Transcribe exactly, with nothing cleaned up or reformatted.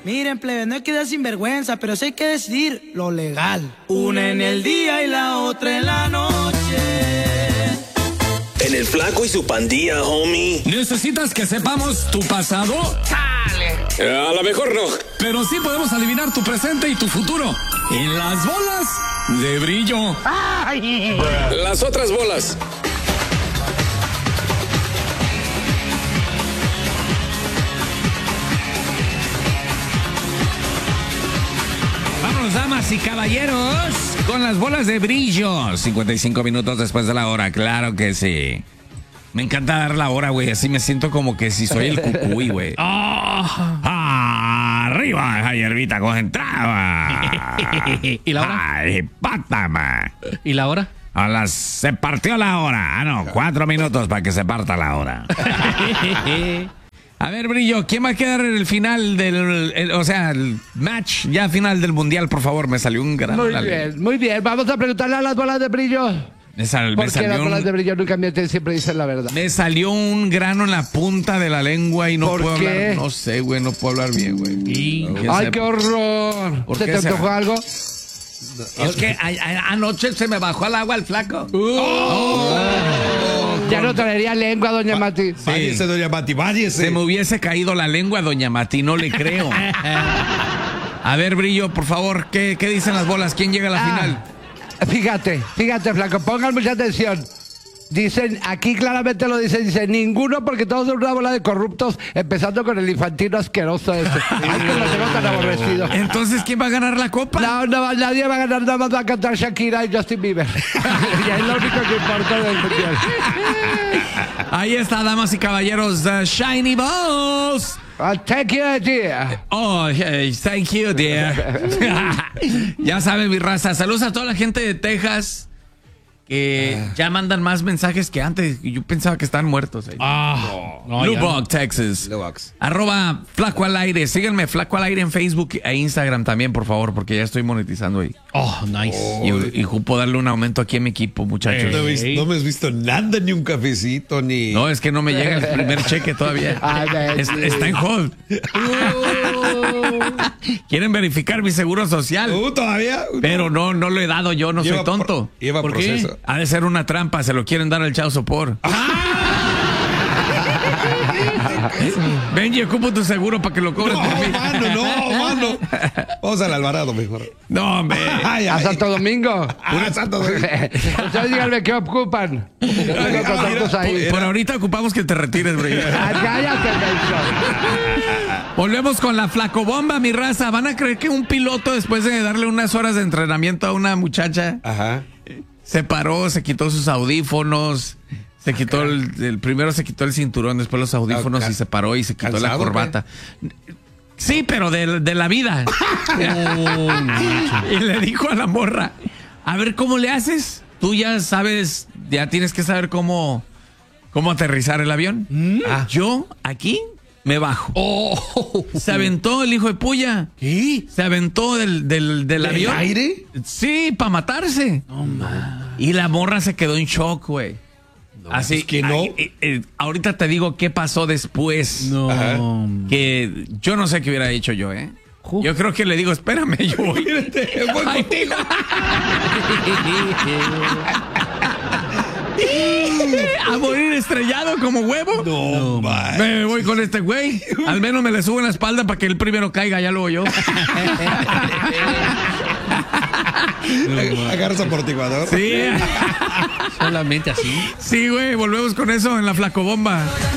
Miren, plebe, no hay que dar sinvergüenza, pero sí hay que decidir lo legal. Una en el día y la otra en la noche. En el Flaco y su pandilla, homie. ¿Necesitas que sepamos tu pasado? ¡Sale! A lo mejor no. Pero sí podemos adivinar tu presente y tu futuro. En las bolas de brillo. ¡Ay! Las otras bolas. Vámonos, damas y caballeros, con las bolas de brillo. cincuenta y cinco minutos después de la hora, claro que sí. Me encanta dar la hora, güey. Así me siento como que si soy el cucuy, güey. Oh, arriba, esa hierbita concentrada. ¿Y la hora? Ay, pátama. ¿Y la hora? A las, se partió la hora. Ah, no, cuatro minutos para que se parta la hora. A ver, Brillo, ¿quién va a quedar en el final del, el, o sea, el match ya final del mundial, por favor? Me salió un gran... Muy bien, muy bien. Vamos a preguntarle a las bolas de brillo. Me sal, Porque me salió las bolas un, de brillo nunca mienten, siempre dicen la verdad. Me salió un grano en la punta de la lengua y no ¿Por puedo qué? hablar. No sé, güey, no puedo hablar bien, güey. ¡Ay, qué horror! ¿Por ¿Se qué te será? antojó algo? Es que a, a, anoche se me bajó al agua el flaco. Uh, oh. Oh. Ya no traería lengua, doña Mati. Sí. Váyese, doña Mati, váyese. Se me hubiese caído la lengua, doña Mati, no le creo. A ver, Brillo, por favor, ¿qué, qué dicen las bolas? ¿Quién llega a la Ah. final? Fíjate, fíjate, flaco, pongan mucha atención. Dicen, aquí claramente lo dicen, dice, ninguno porque todos son una bola de corruptos, empezando con el infantino asqueroso ese. Ay, que lo tengo tan aborrecido. Entonces, ¿quién va a ganar la copa? No, no, nadie va a ganar, nada más va a cantar Shakira y Justin Bieber. Y es lo único que importa del mundial. Ahí está, damas y caballeros, The Shiny Balls. I'll take you, dear. Oh, hey, thank you, dear. Ya saben, mi raza. Saludos a toda la gente de Texas que ah. ya mandan más mensajes que antes. Yo pensaba que estaban muertos. Ah, no, Lubbock, Texas. Lubbock. Arroba Flaco al Aire. Síganme, Flaco al Aire en Facebook e Instagram también, por favor, porque ya estoy monetizando ahí. Oh, nice. Y, y ocupo darle un aumento aquí a mi equipo, muchachos. No, he visto, no me has visto nada, ni un cafecito, ni... No, es que no me llega el primer cheque todavía. Es, está en hold. Quieren verificar mi seguro social. Uh, ¿Todavía? Uh, Pero no, no lo he dado yo, no lleva soy tonto. Pro, lleva ¿Por proceso. qué? Ha de ser una trampa, se lo quieren dar al Chao Sopor. Benji, ocupo tu seguro para que lo cobres no, por mí. mano, no, mano. Vamos al Alvarado mejor. No, hombre. Ay, ay. A Santo Domingo. A Santo Domingo. Ustedes díganme qué ocupan. Tengo contactos ahí. Por, por ahorita ocupamos que te retires, bro. Cállate, Volvemos con la flacobomba, mi raza. ¿Van a creer que un piloto, después de darle unas horas de entrenamiento a una muchacha, Ajá. se paró, se quitó sus audífonos, se quitó el, el primero se quitó el cinturón, después los audífonos no, y se paró y se quitó la ¿cansado, corbata? Sí, pero de, de la vida. Y le dijo a la morra, a ver, ¿cómo le haces? Tú ya sabes, ya tienes que saber cómo, cómo aterrizar el avión. ¿Mm? Ah. Yo, aquí, me bajo. Oh. Se aventó el hijo de puya. ¿Qué? Se aventó del, del, del avión. ¿Del aire? Sí, para matarse. No, man. Y la morra se quedó en shock, güey. No, así es que no. Eh, eh, ahorita te digo qué pasó después. No. Ajá. Que yo no sé qué hubiera hecho yo, ¿eh? Uh. Yo creo que le digo, espérame, yo voy. Voy contigo. A morir estrellado como huevo. No, no me voy con este güey. Al menos me le subo en la espalda para que el primero caiga, ya luego yo. No, agarras amortiguador. Sí. Solamente así. Sí, güey, volvemos con eso en la flacobomba.